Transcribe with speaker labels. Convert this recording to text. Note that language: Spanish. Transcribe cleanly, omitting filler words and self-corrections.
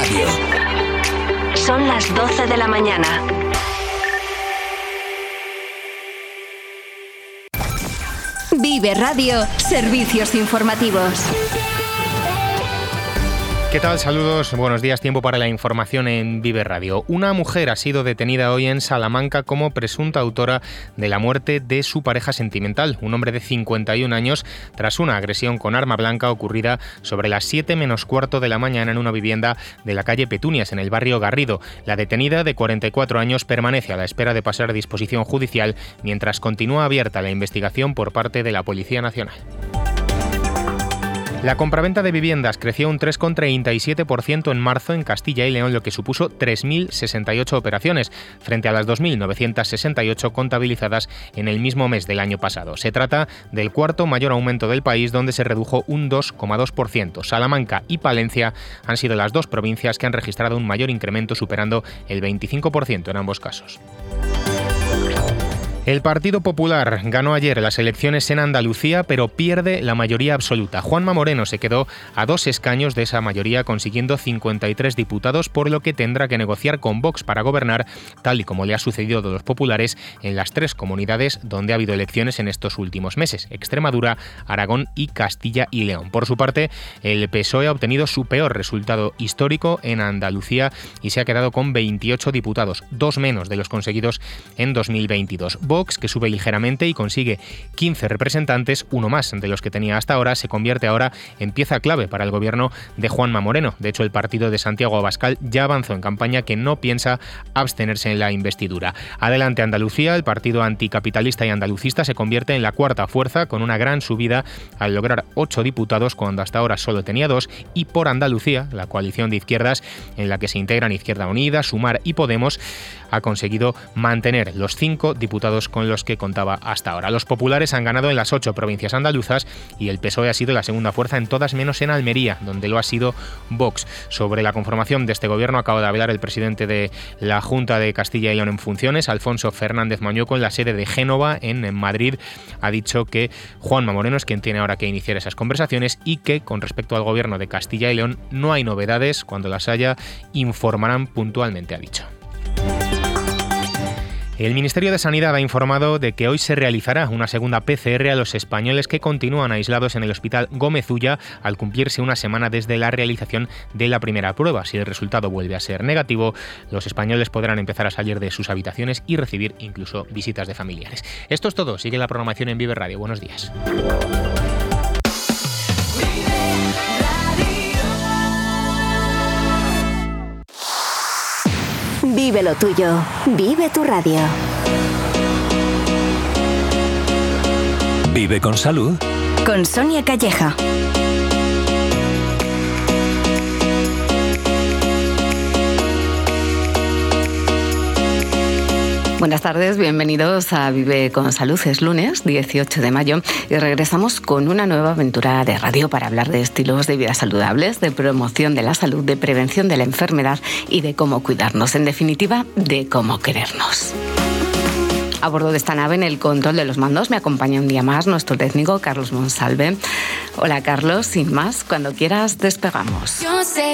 Speaker 1: Radio.
Speaker 2: Son las 12 de la mañana. Vive Radio, servicios informativos.
Speaker 3: ¿Qué tal? Saludos, buenos días. Tiempo para la información en Vive Radio. Una mujer ha sido detenida hoy en Salamanca como presunta autora de la muerte de su pareja sentimental, un hombre de 51 años, tras una agresión con arma blanca ocurrida sobre las 7 menos cuarto de la mañana en una vivienda de la calle Petunias, en el barrio Garrido. La detenida, de 44 años, permanece a la espera de pasar a disposición judicial mientras continúa abierta la investigación por parte de la Policía Nacional. La compraventa de viviendas creció un 3,37% en marzo en Castilla y León, lo que supuso 3.068 operaciones, frente a las 2.968 contabilizadas en el mismo mes del año pasado. Se trata del cuarto mayor aumento del país, donde se redujo un 2,2%. Salamanca y Palencia han sido las dos provincias que han registrado un mayor incremento, superando el 25% en ambos casos. El Partido Popular ganó ayer las elecciones en Andalucía, pero pierde la mayoría absoluta. Juanma Moreno se quedó a 2 escaños de esa mayoría, consiguiendo 53 diputados, por lo que tendrá que negociar con Vox para gobernar, tal y como le ha sucedido a los populares en las 3 comunidades donde ha habido elecciones en estos últimos meses: Extremadura, Aragón y Castilla y León. Por su parte, el PSOE ha obtenido su peor resultado histórico en Andalucía y se ha quedado con 28 diputados, 2 menos de los conseguidos en 2022. Vox, que sube ligeramente y consigue 15 representantes, 1 más de los que tenía hasta ahora, se convierte ahora en pieza clave para el gobierno de Juanma Moreno. De hecho, el partido de Santiago Abascal ya avanzó en campaña que no piensa abstenerse en la investidura. Adelante Andalucía, el partido anticapitalista y andalucista se convierte en la cuarta fuerza, con una gran subida al lograr 8 diputados cuando hasta ahora solo tenía 2, y Por Andalucía, la coalición de izquierdas en la que se integran Izquierda Unida, Sumar y Podemos, ha conseguido mantener los 5 diputados con los que contaba hasta ahora. Los populares han ganado en las 8 provincias andaluzas y el PSOE ha sido la segunda fuerza en todas, menos en Almería, donde lo ha sido Vox. Sobre la conformación de este gobierno acaba de hablar el presidente de la Junta de Castilla y León en funciones, Alfonso Fernández Mañueco, en la sede de Génova, en Madrid. Ha dicho que Juanma Moreno es quien tiene ahora que iniciar esas conversaciones y que, con respecto al gobierno de Castilla y León, no hay novedades. Cuando las haya, informarán puntualmente, ha dicho. El Ministerio de Sanidad ha informado de que hoy se realizará una segunda PCR a los españoles que continúan aislados en el Hospital Gómez Ulla, al cumplirse una semana desde la realización de la primera prueba. Si el resultado vuelve a ser negativo, los españoles podrán empezar a salir de sus habitaciones y recibir incluso visitas de familiares. Esto es todo. Sigue la programación en Vive Radio. Buenos días.
Speaker 2: Vive lo tuyo. Vive tu radio.
Speaker 1: Vive con salud.
Speaker 2: Con Sonia Calleja.
Speaker 4: Buenas tardes, bienvenidos a Vive con Salud. Es lunes 18 de mayo y regresamos con una nueva aventura de radio para hablar de estilos de vida saludables, de promoción de la salud, de prevención de la enfermedad y de cómo cuidarnos, en definitiva, de cómo querernos. A bordo de esta nave, en el control de los mandos, me acompaña un día más nuestro técnico Carlos Monsalve. Hola Carlos, sin más, cuando quieras despegamos.